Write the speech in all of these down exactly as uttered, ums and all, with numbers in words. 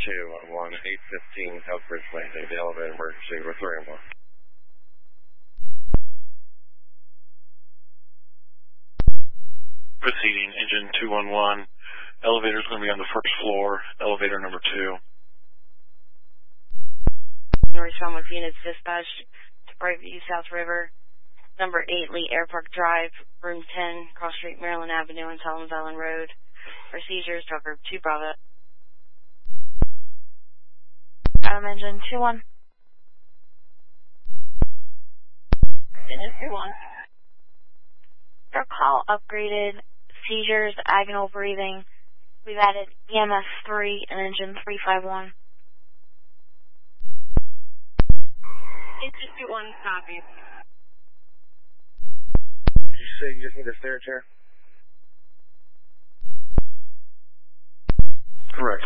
two one one, eight fifteen South Bridge Landing, the elevator emergency with three and one. Proceeding, engine two one one. Elevator's going to be on the first floor, elevator number two. North Falmouth units dispatched to Brightview South River, number eight Lee Airpark Drive, room ten, Cross Street, Maryland Avenue, and Solomons Island Road. Procedures, Truck Group two Bravo. Um, engine two one. Engine two one. Our call upgraded seizures, agonal breathing. We've added E M S three and engine three five one. Engine two one, copy. Did you say you just need a stair chair? Correct.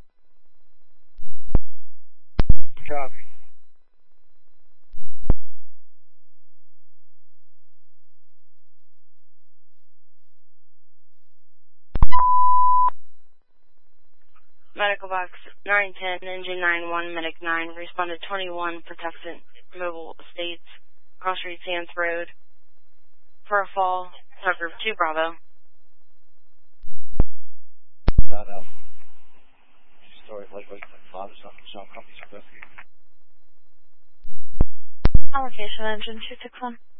Copy. Medical box nine ten, engine nine one, medic nine, responded twenty-one, Protestant Mobile Estates, Cross Street, Sands Road, for a fall, Truck Group two Bravo. That out. Story like like father something, some companies investigating. Allocation engine two six one.